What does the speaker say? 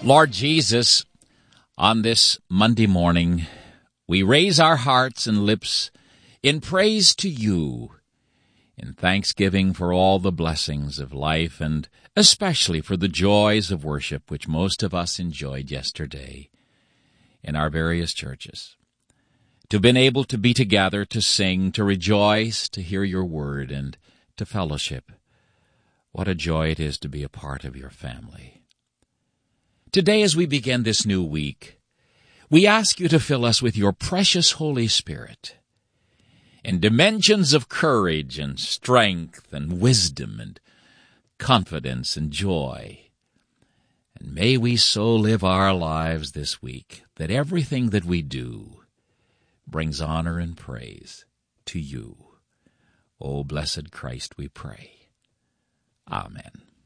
Lord Jesus, on this Monday morning, we raise our hearts and lips in praise to you, in thanksgiving for all the blessings of life and especially for the joys of worship which most of us enjoyed yesterday in our various churches. To have been able to be together, to sing, to rejoice, to hear your word, and to fellowship. What a joy it is to be a part of your family. Today, as we begin this new week, we ask you to fill us with your precious Holy Spirit in dimensions of courage and strength and wisdom and confidence and joy. And may we so live our lives this week that everything that we do brings honor and praise to you. O blessed Christ, we pray. Amen.